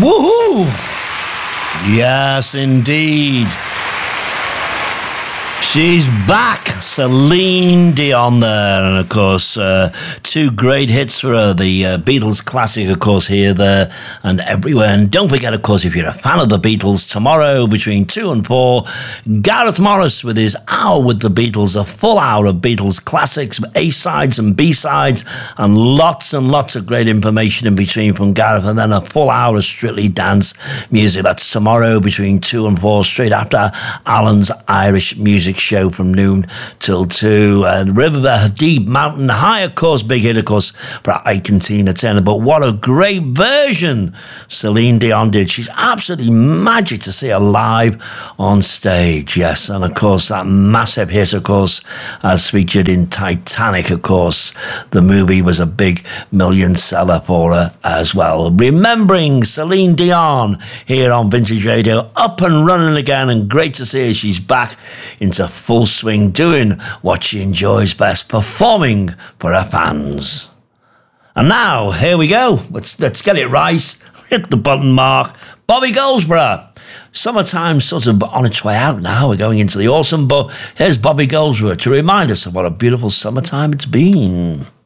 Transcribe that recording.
Woohoo! Yes, indeed. She's back, Celine Dion there, and of course, two great hits for her, the Beatles classic, of course, Here, There and Everywhere. And don't forget, of course, if you're a fan of the Beatles, tomorrow between 2 and 4, Gareth Morris with his Hour with the Beatles, a full hour of Beatles classics, A-sides and B-sides, and lots of great information in between from Gareth, and then a full hour of Strictly Dance music. That's tomorrow between 2 and 4, straight after Alan's Irish Music Show from noon till 2. And River Deep Mountain High, of course, big hit, of course, for Ike and Tina Turner. But what a great version Celine Dion did. She's absolutely magic to see her live on stage. Yes, and of course, that massive hit, of course, as featured in Titanic, of course. The movie was a big million seller for her as well. Remembering Celine Dion here on Vintage Radio, up and running again, and great to see her. She's back into full swing, doing what she enjoys best, performing for her fans. And now, here we go. Let's get it right. Hit the button, Mark. Bobby Goldsboro. Summertime's sort of on its way out now. We're going into the autumn, but here's Bobby Goldsboro to remind us of what a beautiful summertime it's been.